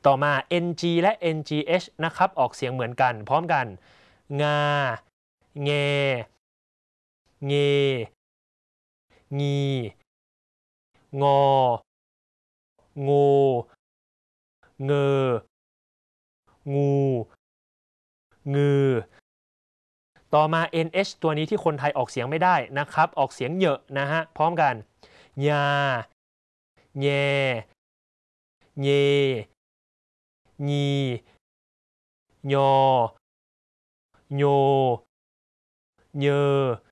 ต่อมา ng และ ngh นะครับออกเสียงเหมือนกันพร้อมกันงาแงเงงีงองูเงองูงือต่อมา nh ตัวนี้ที่คนไทยออกเสียงไม่ได้นะครับออกเสียงเหยอะนะฮะพร้อมกันยาแยเยญียอโยเยอ